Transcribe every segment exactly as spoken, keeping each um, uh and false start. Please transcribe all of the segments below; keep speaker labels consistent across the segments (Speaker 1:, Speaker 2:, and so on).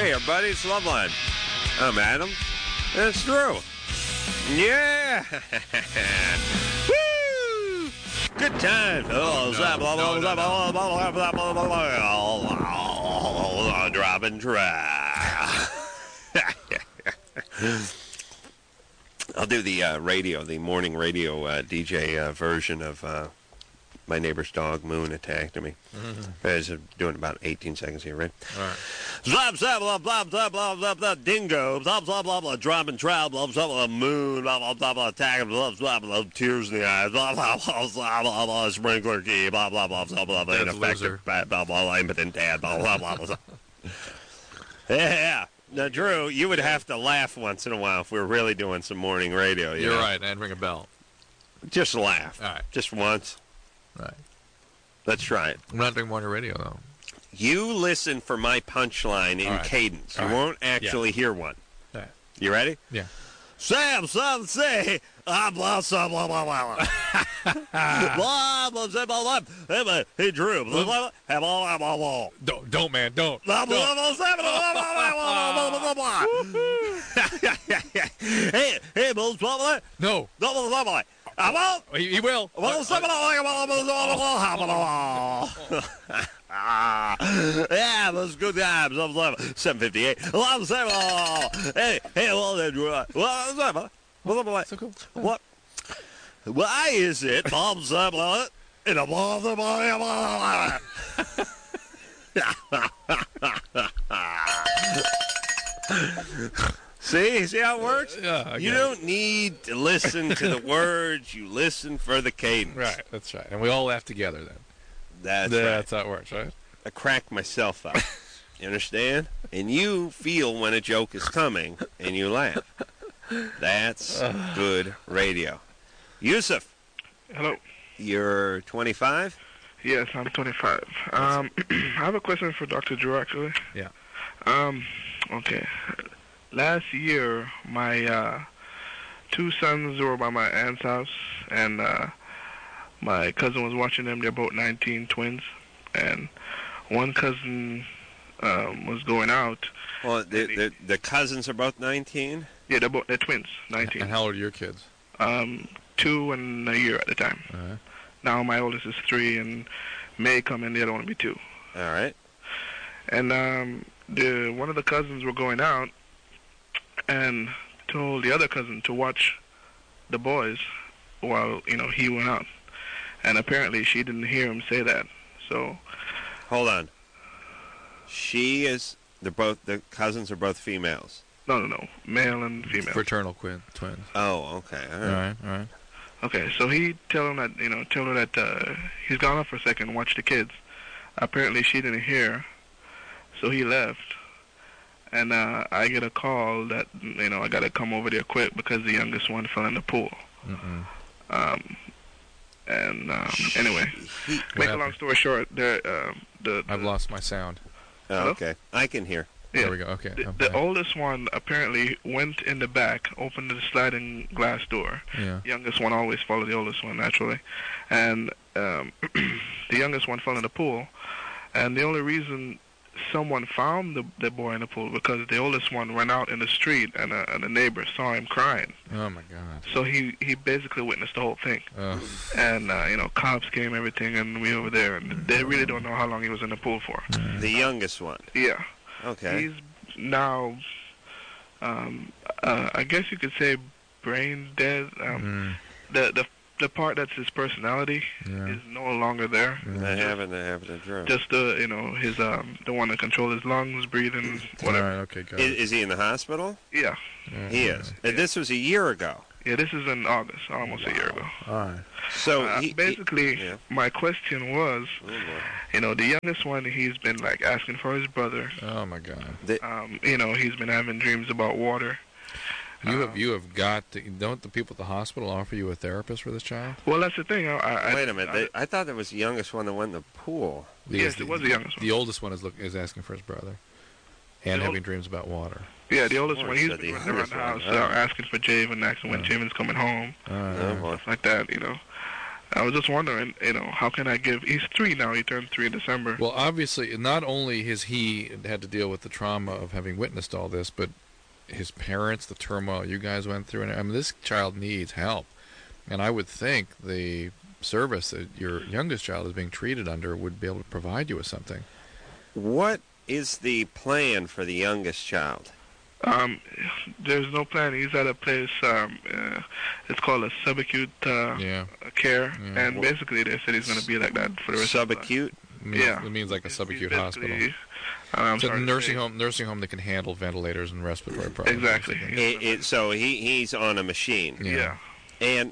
Speaker 1: Hey, everybody, it's Loveline. I'm Adam. And it's Drew. Yeah! Woo! Good time. Oh,
Speaker 2: no, no, no,
Speaker 1: no. Drop and try. I'll do the uh, radio, the morning radio uh, D J uh, version of uh, My Neighbor's Dog Moon Attacked Me. Mm-hmm. I was doing about eighteen seconds here, right?
Speaker 2: All right.
Speaker 1: Blah, blah, blah, blah, blah, blah, blah, blah, dingo, blah, blah, blah, blah, drop and trout, blah, blah, blah, moon, blah, blah, blah, blah, attack, blah, blah, blah, tears in the eyes, blah, blah, blah, blah, blah, blah, sprinkler key, blah, blah, blah, blah, blah, blah, ineffective, blah, blah, blah, impotent dad, blah, blah, blah, blah. Yeah. Now, Drew, you would have to laugh once in a while if we were really doing some morning radio. You
Speaker 2: You're
Speaker 1: know?
Speaker 2: right. I'd ring a bell.
Speaker 1: Just laugh.
Speaker 2: All right.
Speaker 1: Just once.
Speaker 2: All right.
Speaker 1: Let's try it.
Speaker 2: I'm not doing morning radio, though.
Speaker 1: You listen for my punchline in
Speaker 2: All right.
Speaker 1: cadence. You
Speaker 2: All right.
Speaker 1: won't actually
Speaker 2: Yeah.
Speaker 1: hear one.
Speaker 2: All right.
Speaker 1: You ready?
Speaker 2: Yeah.
Speaker 1: Sam, some say, ah, blah, blah, blah, blah, blah. Blah, blah, blah, blah, blah. Hey, Drew, blah, blah, blah, blah, blah, blah.
Speaker 2: Don't, don't, man, don't.
Speaker 1: Blah, blah,
Speaker 2: don't.
Speaker 1: blah, blah, blah, blah, blah, blah, blah, blah. Hey, hey, blah, blah, blah.
Speaker 2: No.
Speaker 1: Blah, blah, blah, blah. I won't.
Speaker 2: He, he will.
Speaker 1: Well,
Speaker 2: Uh,
Speaker 1: some of the yeah, those good times. seven fifty-eight. Hey, hey, well, then, what?
Speaker 2: so cool.
Speaker 1: What? Why is it bombs up in a bomb? See? See how it works?
Speaker 2: Yeah, I
Speaker 1: you
Speaker 2: get
Speaker 1: don't need to listen to the words. You listen for the cadence.
Speaker 2: Right, that's right. And we all laugh together then.
Speaker 1: That's
Speaker 2: That's
Speaker 1: right.
Speaker 2: how it works, right?
Speaker 1: I crack myself up. You understand? And you feel when a joke is coming, and you laugh. That's good radio. Yusuf,
Speaker 3: Hello.
Speaker 1: you're twenty-five?
Speaker 3: Yes, I'm twenty-five. Um, I have a question for Doctor Drew, actually.
Speaker 2: Yeah.
Speaker 3: Um, okay. Last year, my uh, two sons were by my aunt's house, and uh, my cousin was watching them. They're both nineteen twins, and one cousin um, was going out.
Speaker 1: Well, the, the, the cousins are both nineteen?
Speaker 3: Yeah, they're both they're twins, nineteen.
Speaker 2: And how old are your kids?
Speaker 3: Um, two and a year at the time.
Speaker 2: Uh-huh.
Speaker 3: Now my oldest is three, and May come in, the other one will be two.
Speaker 1: All right.
Speaker 3: And um, the one of the cousins were going out and told the other cousin to watch the boys while, you know, he went out. And apparently she didn't hear him say that. So,
Speaker 1: Hold on. She is, they're both, the cousins are both females.
Speaker 3: no, no, no, male and female.
Speaker 2: Fraternal quin- twins.
Speaker 1: Oh, okay. All
Speaker 2: All
Speaker 1: right.
Speaker 2: right, all right.
Speaker 3: Okay, so he tell him that, you know, tell her that uh, he's gone off for a second, watch the kids. Apparently she didn't hear, so he left. And uh, I get a call that, you know, I got to come over there quick because the youngest one fell in the pool.
Speaker 2: Mm-mm.
Speaker 3: Um, and um, anyway,
Speaker 1: He,
Speaker 3: make a
Speaker 2: happened?
Speaker 3: long story short, there, uh, the,
Speaker 2: I've
Speaker 3: the,
Speaker 2: lost my sound.
Speaker 1: oh, okay. I can hear.
Speaker 3: yeah,
Speaker 2: There we go. Okay.
Speaker 3: the,
Speaker 2: I'm
Speaker 3: the
Speaker 2: back.
Speaker 3: oldest one apparently went in the back, opened the sliding glass door.
Speaker 2: Yeah.
Speaker 3: The youngest one always followed the oldest one, naturally. And um, the youngest one fell in the pool. And the only reason someone found the, the boy in the pool because the oldest one ran out in the street and a, and a neighbor saw him crying.
Speaker 2: Oh, my God.
Speaker 3: So he, he basically witnessed the whole thing.
Speaker 2: Uh,
Speaker 3: And, uh, you know, cops came, everything, and we over there. And they really don't know how long he was in the pool for.
Speaker 1: The youngest one.
Speaker 3: Yeah.
Speaker 1: Okay.
Speaker 3: He's now, um, uh, I guess you could say, brain dead. Um,
Speaker 2: mm,
Speaker 3: the the the part that's his personality
Speaker 2: yeah.
Speaker 3: is no longer there.
Speaker 1: I haven't, I haven't a Drew.
Speaker 3: Just the you know his um the one that control his lungs, breathing,
Speaker 2: All
Speaker 3: whatever.
Speaker 2: right, okay, got
Speaker 1: Is,
Speaker 2: it.
Speaker 1: is he in the hospital?
Speaker 3: Yeah,
Speaker 2: Yeah,
Speaker 1: He
Speaker 2: all
Speaker 1: is.
Speaker 2: right.
Speaker 1: And this was a year ago.
Speaker 3: yeah. This is in August, almost a year ago.
Speaker 2: All right.
Speaker 1: So
Speaker 3: Uh,
Speaker 1: he, he-
Speaker 3: basically,
Speaker 1: yeah.
Speaker 3: my question was,
Speaker 1: Oh, boy.
Speaker 3: you know, the youngest one, he's been like asking for his brother.
Speaker 2: Oh, my God.
Speaker 3: Um, you know, he's been having dreams about water.
Speaker 2: You
Speaker 3: Uh,
Speaker 2: have you have got to, don't the people at the hospital offer you a therapist for this child?
Speaker 3: Well, that's the thing. I, I,
Speaker 1: Wait a minute.
Speaker 3: I,
Speaker 1: They, I thought it was the youngest one that went in the pool.
Speaker 3: Yes,
Speaker 2: Because
Speaker 3: it was the youngest one.
Speaker 2: The oldest one is look, is asking for his brother, and
Speaker 3: The
Speaker 2: having
Speaker 3: old-
Speaker 2: dreams about water.
Speaker 3: Yeah, the oldest
Speaker 1: Of
Speaker 3: one.
Speaker 1: course,
Speaker 3: He's
Speaker 1: so
Speaker 3: been
Speaker 1: the
Speaker 3: running around
Speaker 1: youngest
Speaker 3: the
Speaker 1: one,
Speaker 3: house
Speaker 1: oh.
Speaker 3: uh, asking for Javen, asking when
Speaker 2: Oh.
Speaker 3: Javen's coming home,
Speaker 2: All right,
Speaker 1: Oh,
Speaker 2: all right.
Speaker 1: boy.
Speaker 3: stuff like that, you know. I was just wondering, you know, how can I give? He's three now. He turned three in December.
Speaker 2: Well, obviously, not only has he had to deal with the trauma of having witnessed all this, but his parents, the turmoil you guys went through, and I mean, this child needs help. And I would think the service that your youngest child is being treated under would be able to provide you with something.
Speaker 1: What is the plan for the youngest child?
Speaker 3: Um, there's no plan. He's at a place. Um, uh, it's called a subacute uh,
Speaker 2: Yeah.
Speaker 3: care,
Speaker 2: Yeah.
Speaker 3: and basically they said he's going to be like that for the rest of his life.
Speaker 1: Subacute?
Speaker 2: It means,
Speaker 3: Yeah.
Speaker 2: It means like a
Speaker 3: He's
Speaker 2: subacute
Speaker 3: basically,
Speaker 2: hospital.
Speaker 3: uh, I'm
Speaker 2: It's a
Speaker 3: sorry to
Speaker 2: nursing
Speaker 3: say.
Speaker 2: home, nursing home that can handle ventilators and respiratory problems.
Speaker 3: Exactly.
Speaker 1: It, it, so he, he's on a machine.
Speaker 2: Yeah.
Speaker 3: Yeah.
Speaker 1: And,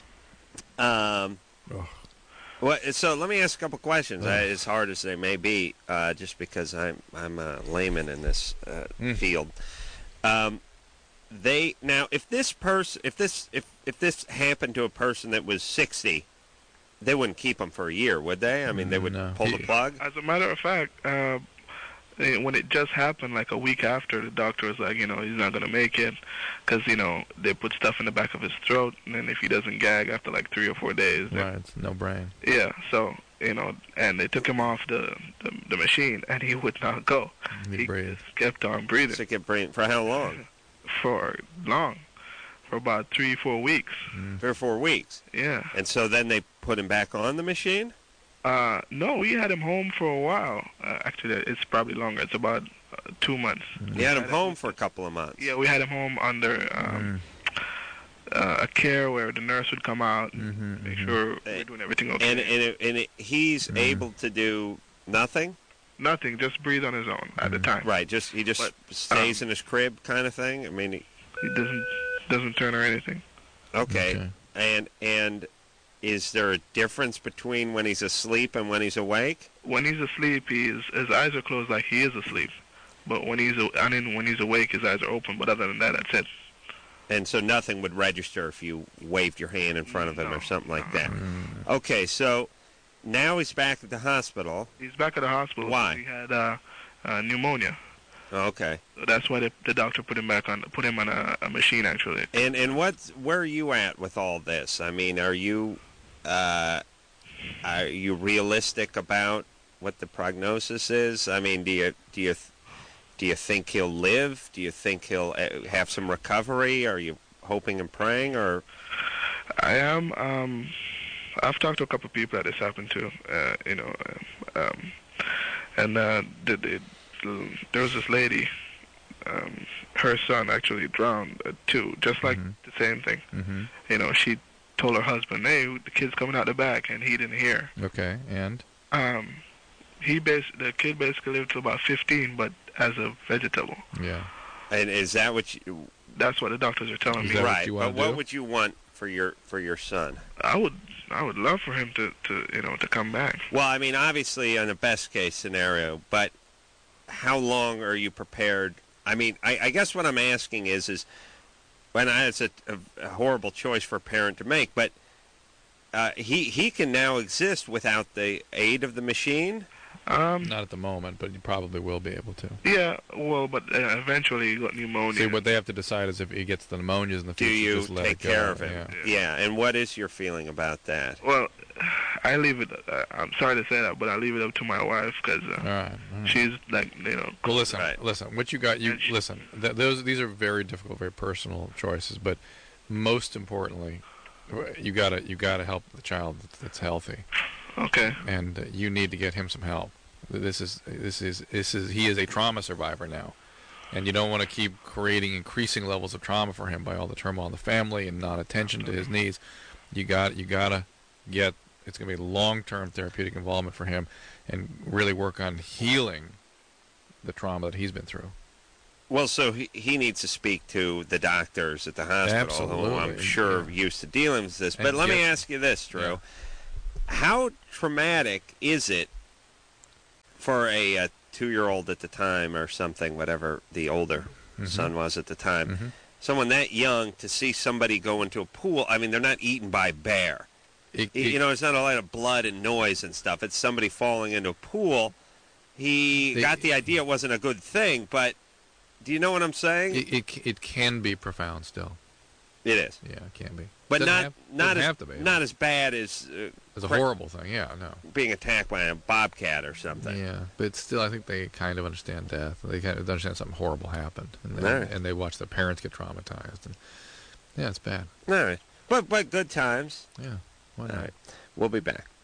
Speaker 1: um,
Speaker 2: Ugh.
Speaker 1: what, so let me ask a couple questions.
Speaker 2: Ugh.
Speaker 1: I, as hard as they may be, uh, just because I'm I'm a layman in this uh,
Speaker 2: Mm.
Speaker 1: field. Um, they now, if this person, if this, if if this happened to a person that was sixty, they wouldn't keep him for a year, would they? I mean, they would
Speaker 2: No.
Speaker 1: pull the
Speaker 3: He-
Speaker 1: plug.
Speaker 3: As a matter of fact, uh, eh, when it just happened, like a week after, the doctor was like, you know, he's not going to make it because, you know, they put stuff in the back of his throat, and then if he doesn't gag after like three or four days, then,
Speaker 2: Right, it's no brain.
Speaker 3: yeah, so, you know, and they took him off the, the, the machine, and he would not go.
Speaker 2: He
Speaker 3: He
Speaker 2: breathes.
Speaker 3: just kept on breathing
Speaker 1: So get brain for how long?
Speaker 3: for long, for about three, four weeks.
Speaker 1: Three or four weeks.
Speaker 3: Yeah.
Speaker 1: And so then they put him back on the machine?
Speaker 3: Uh, no, we had him home for a while. Uh, actually, it's probably longer. It's about uh, two months.
Speaker 1: You had him home for a couple of months.
Speaker 3: Yeah, we had him home under um, uh, a care where the nurse would come out and
Speaker 2: Mhm,
Speaker 3: make
Speaker 2: mhm.
Speaker 3: sure we're doing everything okay.
Speaker 1: And and, it, and it, he's
Speaker 2: Mm.
Speaker 1: able to do nothing?
Speaker 3: Nothing, just breathe on his own at the
Speaker 2: Mm.
Speaker 3: time.
Speaker 1: Right, just he just
Speaker 3: But,
Speaker 1: stays
Speaker 3: um,
Speaker 1: in his crib kind of thing? I mean, he-
Speaker 3: He doesn't doesn't turn or anything.
Speaker 1: okay.
Speaker 2: Okay.
Speaker 1: And and is there a difference between when he's asleep and when he's awake?
Speaker 3: When he's asleep, he's his eyes are closed like he is asleep. But when he's a- I mean when he's awake, his eyes are open. But other than that, that's it.
Speaker 1: And so nothing would register if you waved your hand in front of him
Speaker 3: No.
Speaker 1: or something like that.
Speaker 2: Mm.
Speaker 1: Okay, so now he's back at the hospital.
Speaker 3: He's back at the hospital.
Speaker 1: Why?
Speaker 3: He had uh, uh, pneumonia.
Speaker 1: Okay.
Speaker 3: So that's why the, the doctor put him back on put him on a, a machine actually.
Speaker 1: And and what's where are you at with all this? I mean, are you uh, are you realistic about what the prognosis is? I mean, do you do you do you think he'll live? Do you think he'll uh, have some recovery? Are you hoping and praying, or
Speaker 3: I am. Um, I've talked to a couple of people that this happened to. Uh, you know, um, and uh, the, the, there was this lady. Um, her son actually drowned uh, too, just like
Speaker 2: Mhm.
Speaker 3: the same thing.
Speaker 2: Mm-hmm.
Speaker 3: You know, she told her husband, "Hey, the kid's coming out the back," and he didn't hear.
Speaker 2: Okay, and?
Speaker 3: Um, he bas- the kid basically lived to about fifteen, but as a vegetable.
Speaker 2: Yeah.
Speaker 1: and is that what you
Speaker 3: That's what the doctors are telling
Speaker 2: Is
Speaker 3: me.
Speaker 2: that what
Speaker 1: right?
Speaker 2: you
Speaker 1: But
Speaker 2: wanna
Speaker 1: what
Speaker 2: do?
Speaker 1: would you want for your for your son?
Speaker 3: I would, I would love for him to, to, you know, to come back.
Speaker 1: Well, I mean, obviously, in a best case scenario, but how long are you prepared? I mean, I, I guess what I'm asking is, is when I, it's a, a, a horrible choice for a parent to make, but uh, he he can now exist without the aid of the machine.
Speaker 3: Um,
Speaker 2: Not at the moment, but you probably will be able to.
Speaker 3: yeah, well, but uh, eventually he got pneumonia.
Speaker 2: See, what they have to decide is if he gets the pneumonias in the
Speaker 1: Do
Speaker 2: future,
Speaker 1: you
Speaker 2: just let
Speaker 1: take
Speaker 2: it go.
Speaker 1: care of him?
Speaker 2: Yeah.
Speaker 1: Yeah. And what is your feeling about that?
Speaker 3: Well, I leave it. Uh, I'm sorry to say that, but I leave it up to my wife because uh,
Speaker 2: All right. all right.
Speaker 3: she's like, you know.
Speaker 2: Well, listen,
Speaker 1: Right.
Speaker 2: listen. What you got, you
Speaker 3: And she-
Speaker 2: listen. Th- those these are very difficult, very personal choices. But most importantly, you gotta you gotta help the child that's, that's healthy,
Speaker 3: Okay.
Speaker 2: and uh, you need to get him some help. This is this is this is he is a trauma survivor now, and you don't want to keep creating increasing levels of trauma for him by all the turmoil in the family and non attention to his needs. You got you gotta get. It's going to be long-term therapeutic involvement for him, and really work on healing the trauma that he's been through.
Speaker 1: Well, so he, he needs to speak to the doctors at the hospital, who I'm
Speaker 2: Absolutely,
Speaker 1: sure
Speaker 2: yeah.
Speaker 1: used to dealing with this. But
Speaker 2: And
Speaker 1: let me
Speaker 2: get-
Speaker 1: ask you this, Drew.
Speaker 2: Yeah.
Speaker 1: How traumatic is it for a, a two-year-old at the time or something, whatever the older
Speaker 2: Mhm.
Speaker 1: son was at the time,
Speaker 2: Mhm.
Speaker 1: someone that young to see somebody go into a pool? I mean, they're not eaten by a bear.
Speaker 2: It-
Speaker 1: Y-
Speaker 2: it-
Speaker 1: you know, it's not a lot of blood and noise and stuff. It's somebody falling into a pool. He
Speaker 2: The-
Speaker 1: got the idea it wasn't a good thing, but do you know what I'm saying?
Speaker 2: It, it it can be profound still.
Speaker 1: It is.
Speaker 2: Yeah, it can be.
Speaker 1: But
Speaker 2: Doesn't
Speaker 1: not
Speaker 2: have,
Speaker 1: not
Speaker 2: doesn't
Speaker 1: as
Speaker 2: have to be.
Speaker 1: not as bad as uh,
Speaker 2: It's a
Speaker 1: cra-
Speaker 2: horrible thing. Yeah, no.
Speaker 1: being attacked by a bobcat or something.
Speaker 2: Yeah, but still, I think they kind of understand death. They kind of understand something horrible happened, and they,
Speaker 1: Right.
Speaker 2: and they watch their parents get traumatized. And yeah, it's bad.
Speaker 1: All right. But but good times.
Speaker 2: Yeah, why
Speaker 1: All
Speaker 2: not?
Speaker 1: right. We'll be back.